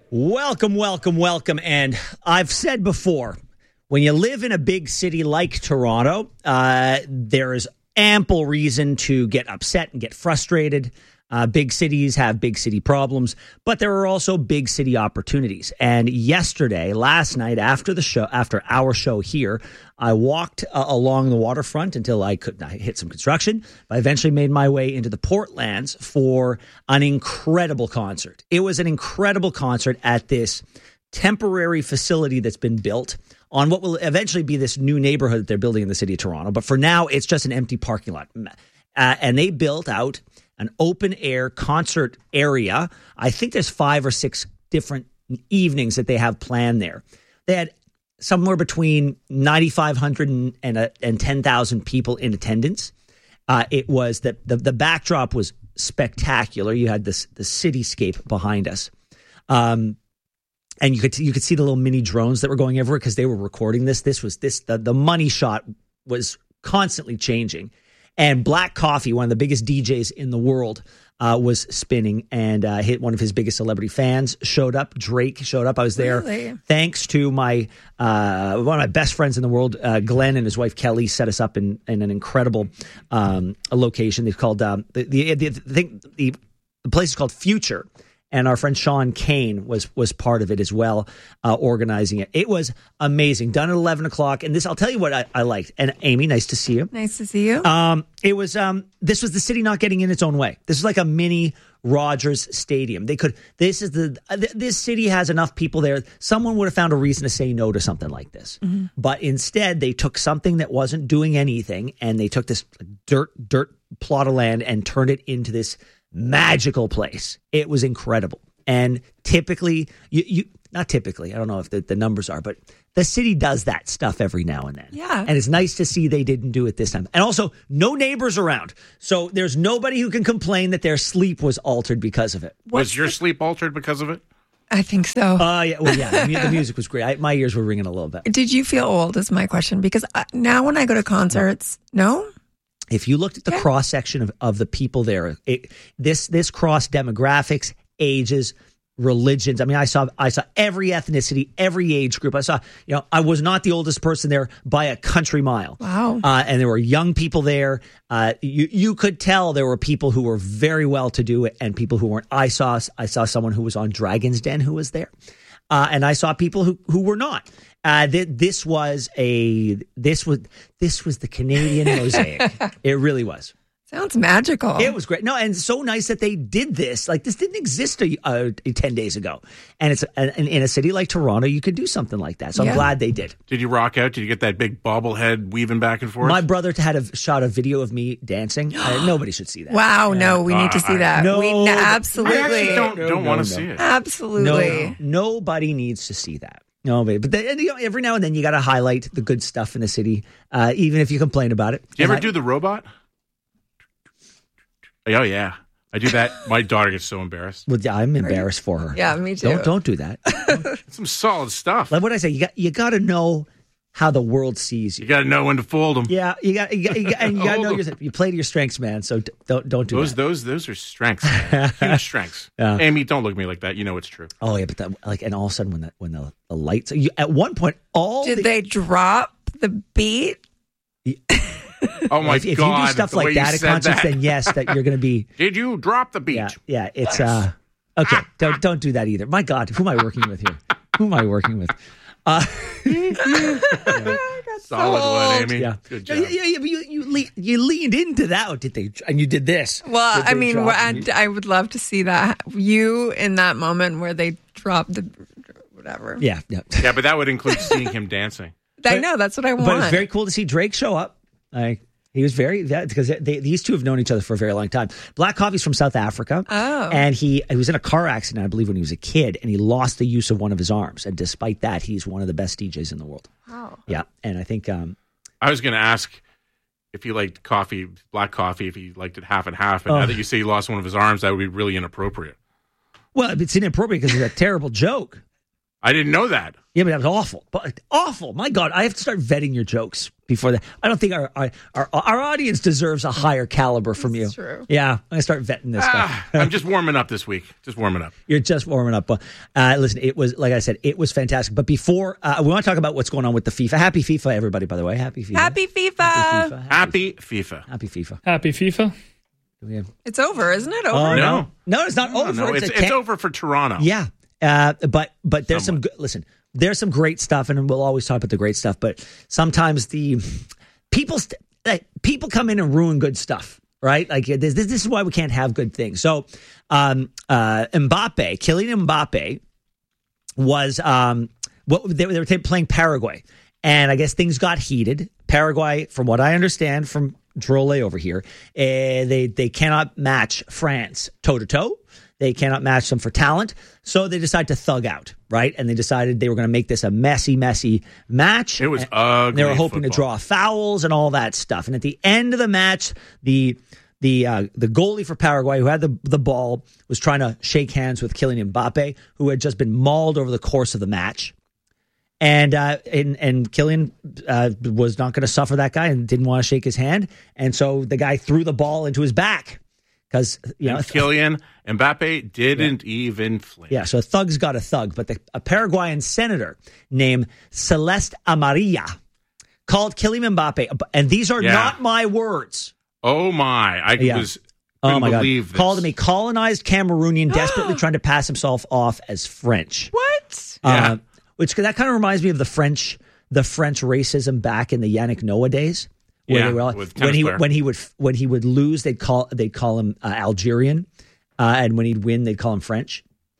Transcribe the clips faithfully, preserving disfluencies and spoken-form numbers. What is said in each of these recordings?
Welcome, welcome, welcome. And I've said before, when you live in a big city like Toronto, uh, there is ample reason to get upset and get frustrated. Uh, big cities have big city problems, but there are also big city opportunities. And yesterday, last night, after the show, after our show here, I walked uh, along the waterfront until I could I hit some construction. I eventually made my way into the Portlands for an incredible concert. It was an incredible concert at this temporary facility that's been built on what will eventually be this new neighborhood that they're building in the city of Toronto. But for now, it's just an empty parking lot. Uh, and they built out an open air concert area. I think there's five or six different evenings that they have planned there. They had somewhere between ninety-five hundred and, and, uh, and ten thousand people in attendance. Uh, it was that the, the backdrop was spectacular. You had this the cityscape behind us. Um, and you could you could see the little mini drones that were going everywhere because they were recording this. This was this the, the money shot was constantly changing. And Black Coffee, one of the biggest D Js in the world, uh, was spinning and uh, hit one of his biggest celebrity fans showed up. Drake showed up. I was there really? thanks to my uh, one of my best friends in the world, uh, Glenn, and his wife Kelly set us up in, in an incredible um, a location. They've called um, the, the, the, the, thing, the the place is called Future. And our friend Sean Kane was was part of it as well, uh, organizing it. It was amazing. Done at eleven o'clock. And this, I'll tell you what I, I liked. And Amy, nice to see you. Nice to see you. Um, it was um, this was the city not getting in its own way. This is like a mini Rogers Stadium. They could. This is the. Uh, this city has enough people there. Someone would have found a reason to say no to something like this. Mm-hmm. But instead, they took something that wasn't doing anything, and they took this dirt dirt plot of land and turned it into this magical place. It was incredible. And typically, you, you not typically, I don't know if the, the numbers are, but the city does that stuff every now and then. Yeah. And it's nice to see they didn't do it this time. And also, no neighbors around. So there's nobody who can complain that their sleep was altered because of it. What's was your the- sleep altered because of it? I think so. Uh, yeah, well, yeah, the, the music was great. I, my ears were ringing a little bit. Did you feel old is my question? Because I, now when I go to concerts, no? no? If you looked at the yeah. cross section of, of the people there, it, this this cross demographics, ages, religions. I mean, I saw I saw every ethnicity, every age group. I saw, you know, I was not the oldest person there by a country mile. Wow. Uh, and there were young people there. Uh, you you could tell there were people who were very well to do and people who weren't. I saw I saw someone who was on Dragon's Den who was there, uh, and I saw people who who were not. Uh, th- this was a this was this was the Canadian mosaic. It really was. Sounds magical. It was great. No, and so nice that they did this. Like this didn't exist a, uh, ten days ago, and it's a, in a city like Toronto, you could do something like that. So yeah. I'm glad they did. Did you rock out? Did you get that big bobblehead weaving back and forth? My brother had a shot a video of me dancing. uh, nobody should see that. Wow, yeah. no, we uh, need to see that. No, we n- absolutely I actually don't no, don't no, want to no. see it. Absolutely, no, nobody needs to see that. No, but the, you know, every now and then you got to highlight the good stuff in the city, uh, even if you complain about it. Do you and ever I, do the robot? Oh yeah, I do that. My daughter gets so embarrassed. Well, yeah, I'm embarrassed for her. Yeah, me too. Don't don't do that. It's some solid stuff. Like what I say, you got you got to know how the world sees you. You got to know when to fold them. Yeah, you got, you got, you got and you got to know your, you play to your strengths, man. So d- don't don't do those that. those those are strengths, man. Huge strengths. Yeah. Amy, don't look at me like that. You know it's true. Oh yeah, but that, like, and all of a sudden when the when the, the lights, you, at one point, all did the, they drop the beat? Oh my if, if god! If you do stuff like that at concerts, that. then yes, that you're going to be. Did you drop the beat? Yeah, yeah. It's uh okay. Don't don't do that either. My God, who am I working with here? Who am I working with? Uh, yeah. Solid one, Amy. Yeah, good job. Yeah, yeah, yeah, but you you, le- you leaned into that, did they? And you did this. Well, did I mean, I, you? I would love to see that you in that moment where they dropped the whatever. Yeah, yeah, yeah. But that would include seeing him dancing. I know that's what I want. But it's very cool to see Drake show up. Like he was very that because they, these two have known each other for a very long time. Black Coffee's from South Africa. Oh, and he he was in a car accident, I believe, when he was a kid, and he lost the use of one of his arms. And despite that, he's one of the best D Js in the world. Wow. Yeah, and I think um, I was going to ask if he liked coffee, black coffee, if he liked it half and half. And oh. now that you say he lost one of his arms, that would be really inappropriate. Well, it's inappropriate because it's a terrible joke. I didn't know that. Yeah, but that was awful. But awful. My God, I have to start vetting your jokes. before that. I don't think our our, our, our audience deserves a higher caliber from you. That's true. Yeah, I'm going to start vetting this Ah, stuff. I'm just warming up this week. Just warming up. You're just warming up. Uh, listen, it was, like I said, it was fantastic. But before, uh, we want to talk about what's going on with the FIFA. Happy FIFA, everybody, by the way. Happy FIFA. Happy FIFA. Happy FIFA. Happy FIFA. Happy FIFA. Happy FIFA. Yeah. It's over, isn't it? Over. Oh, no. No. No, it's not No, over. no, it's, a it's can- over for Toronto. Yeah. Uh, but but there's Somewhat. some good, listen, there's some great stuff, and we'll always talk about the great stuff, but sometimes the people st- like, people come in and ruin good stuff, right? Like this, this, this is why we can't have good things. So um, uh, Mbappe, Kylian Mbappe was um, what they, they were t- playing Paraguay, and I guess things got heated. Paraguay, from what I understand from Drolet over here, uh, they they cannot match France toe to toe. They cannot match them for talent. So they decided to thug out, right? And they decided they were going to make this a messy, messy match. It was And ugly. They were hoping to football. draw fouls and all that stuff. And at the end of the match, the the uh, the goalie for Paraguay, who had the, the ball, was trying to shake hands with Kylian Mbappe, who had just been mauled over the course of the match. And uh, and and Kylian uh, was not going to suffer that guy and didn't want to shake his hand. And so the guy threw the ball into his back. Because, you know, And Kylian Mbappe didn't even flinch. yeah, so a thug's got a thug. But the, a Paraguayan senator named Celeste Amarilla called Kylian Mbappe, and these are Yeah. not my words. Oh my! I Yeah. was Oh couldn't my God. believe this. Called him a colonized Cameroonian desperately trying to pass himself off as French. What? Yeah. Uh, which that kind of reminds me of the French, the French racism back in the Yannick Noah days. Where Yeah, they were all, with when tennis he player. when he would when he would lose, they'd call they'd call him uh, Algerian, uh, and when he'd win, they'd call him French.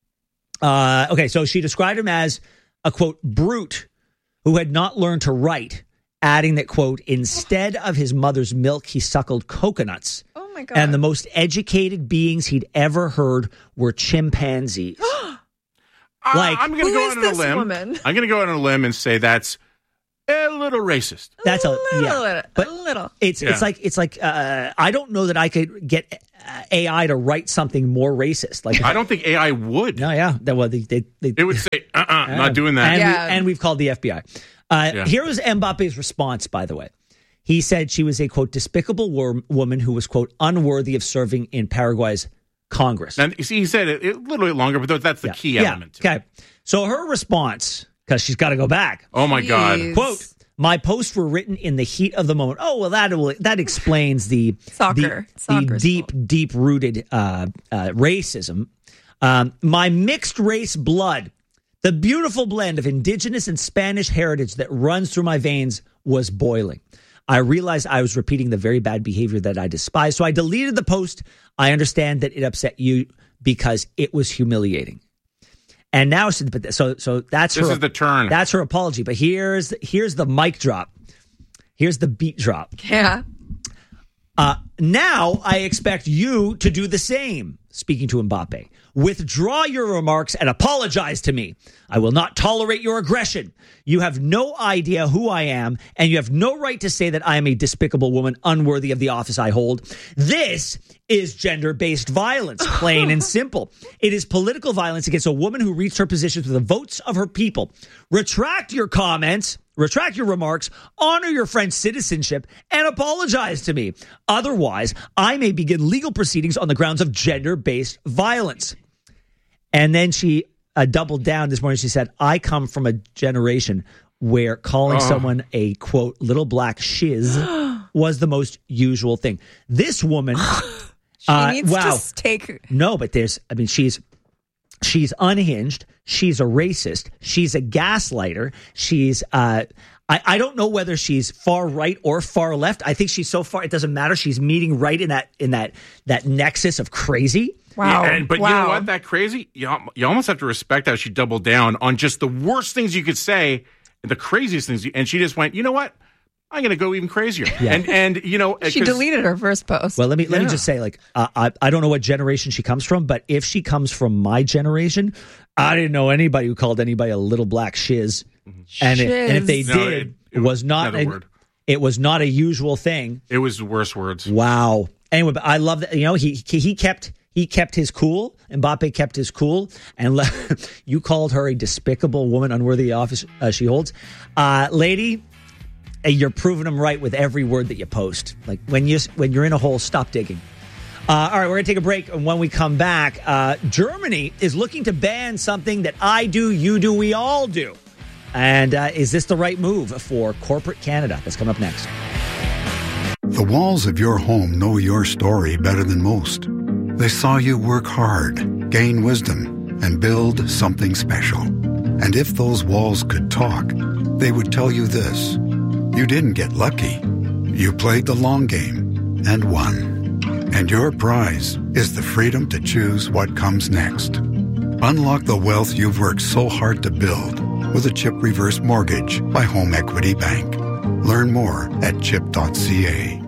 Uh, okay, so she described him as a quote brute who had not learned to write, adding that quote instead of his mother's milk, he suckled coconuts. Oh my God. And the most educated beings he'd ever heard were chimpanzees. Uh, like, I'm going to who go is out on this a limb. woman? I'm going to go out on a limb and say that's a little racist. That's a, little, yeah, little, but a little. it's Yeah. it's like it's like uh, I don't know that I could get uh, A I to write something more racist. Like I don't think A I would. no, yeah, that well, they, they, they It would say, uh-uh, not doing that. And, Yeah. we, and we've called the F B I. Uh, Yeah. Here was Mbappe's response, by the way. He said she was a, quote, despicable wor- woman who was, quote, unworthy of serving in Paraguay's Congress. And you see, he said it, it a little bit longer, but that's the Yeah. key Yeah. element. to it. Okay. So her response, because she's got to go back. Oh my God. Jeez. Quote, my posts were written in the heat of the moment. Oh, well, that will, that explains the Soccer. the, the Soccer's deep, fault. deep rooted uh, uh, racism. Um, my mixed race blood, the beautiful blend of indigenous and Spanish heritage that runs through my veins was boiling. I realized I was repeating the very bad behavior that I despise. So I deleted the post. I understand that it upset you because it was humiliating. And now, so so, so that's This her. is the turn. That's her apology. But here's here's the mic drop. Here's the beat drop. Yeah. Uh, now I expect you to do the same. Speaking to Mbappe, withdraw your remarks and apologize to me. I will not tolerate your aggression. You have no idea who I am, and you have no right to say that I am a despicable woman unworthy of the office I hold. This is gender-based violence, plain and simple. It is political violence against a woman who reached her position through the votes of her people. Retract your comments. Retract your remarks, honor your French citizenship, and apologize to me. Otherwise, I may begin legal proceedings on the grounds of gender-based violence. And then she uh, doubled down this morning. She said, I come from a generation where calling Oh. someone a, quote, little black shiz was the most usual thing. This woman... She uh, needs wow. to take. No, but there's, I mean, she's... She's unhinged. She's a racist. She's a gaslighter. She's, uh, I, I don't know whether she's far right or far left. I think she's so far, it doesn't matter. She's meeting right in that, in that, that nexus of crazy. Wow. Yeah, and, but wow. you know what? That crazy, you, al- you almost have to respect how she doubled down on just the worst things you could say, and the craziest things. you- And she just went, you know what? I'm going to go even crazier. Yeah. And, and you know, She 'cause- deleted her first post. Well, let me, let me Yeah. just say, like, uh, I, I don't know what generation she comes from, but if she comes from my generation, I didn't know anybody who called anybody a little black shiz. And, it, and if they Shiz. No, did, it- it, it was not, another a, word. it was not a usual thing. it was the worst words. Wow. Anyway, but I love that. You know, he he he kept he kept his cool. Mbappe kept his cool, and le- you called her a despicable woman, unworthy of the office uh, she holds, uh, lady. And you're proving them right with every word that you post. Like when you when you're in a hole, stop digging. Uh, all right, we're going to take a break. And when we come back, uh, Germany is looking to ban something that I do, you do, we all do. And uh, is this the right move for corporate Canada? That's coming up next. The walls of your home know your story better than most. They saw you work hard, gain wisdom, and build something special. And if those walls could talk, they would tell you this. You didn't get lucky. You played the long game and won. And your prize is the freedom to choose what comes next. Unlock the wealth you've worked so hard to build with a CHIP reverse mortgage by Home Equity Bank. Learn more at chip dot c a.